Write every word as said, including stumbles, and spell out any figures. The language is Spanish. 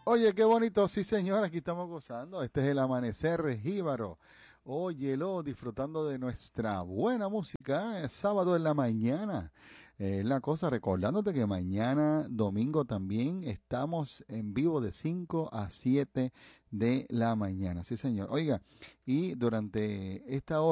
Oye, qué bonito, sí señor, aquí estamos gozando. Este es el amanecer jíbaro. Óyelo, disfrutando de nuestra buena música. Es sábado en la mañana. Es la cosa, recordándote que mañana, domingo también, estamos en vivo de cinco a siete de la mañana. Sí señor. Oiga, y durante esta hora